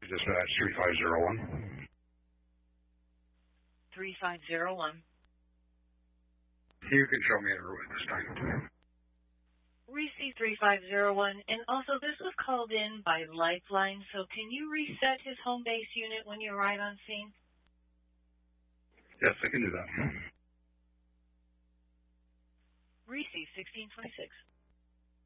Dispatch 3501. 3501. You can show me a route this time. Receive 3501, and also this was called in by Lifeline, so can you reset his home base unit when you arrive on scene? Yes, I can do that. Receive 1626.